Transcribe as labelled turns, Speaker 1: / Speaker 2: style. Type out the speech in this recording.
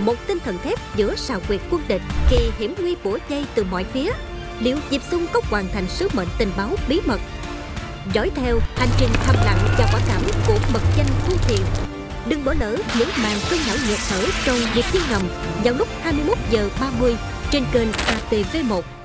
Speaker 1: một tinh thần thép giữa sào quyệt quân địch khi hiểm nguy bủa vây từ mọi phía. Liệu Diệp Xung có hoàn thành sứ mệnh tình báo bí mật? Dõi theo hành trình thầm lặng và quả cảm của mật danh Thu Thiền. Đừng bỏ lỡ những màn cơn bão nghẹt thở trong Điệp viên ngầm vào lúc 21 giờ 30 trên kênh ATV1.